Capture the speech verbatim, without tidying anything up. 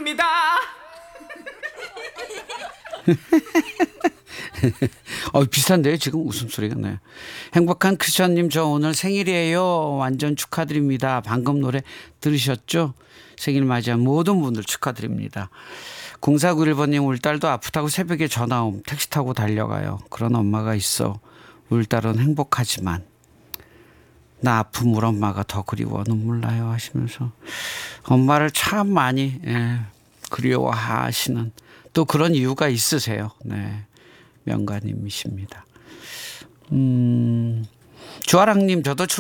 축하드립니다. 어, 비슷한데요. 지금 웃음소리가 나요. 행복한 크션님, 저 오늘 생일이에요. 완전 축하드립니다. 방금 노래 들으셨죠? 생일 맞이한 모든 분들 축하드립니다. 공사구일 번님, 우리 딸도 아프다고 새벽에 전화옴. 택시 타고 달려가요. 그런 엄마가 있어. 우리 딸은 행복하지만 나 아픈 우리 엄마가 더 그리워. 눈물 나요 하시면서 엄마를 참 많이 예, 그리워하시는 또 그런 이유가 있으세요. 네, 명가님이십니다. 음, 주아랑님, 저도